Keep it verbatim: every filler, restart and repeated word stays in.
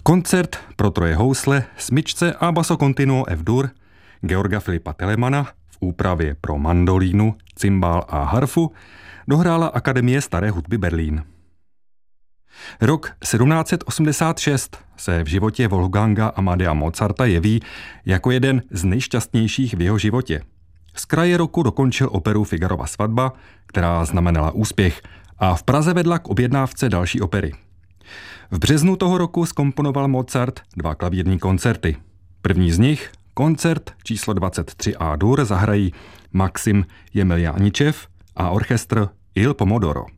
Koncert pro troje housle, smyčce a basso continuo F-dur Georga Filipa Telemana v úpravě pro mandolínu, cymbál a harfu dohrála Akademie staré hudby Berlín. Rok sedmnáct set osmdesát šest se v životě Wolfganga Amadea Mozarta jeví jako jeden z nejšťastnějších v jeho životě. Z kraje roku dokončil operu Figarova svatba, která znamenala úspěch, a v Praze vedla k objednávce další opery. V březnu toho roku zkomponoval Mozart dva klavírní koncerty. První z nich, koncert číslo dvacet tři A-dur, zahrají Maxim Jemiljáničev a orchestr Il Pomodoro.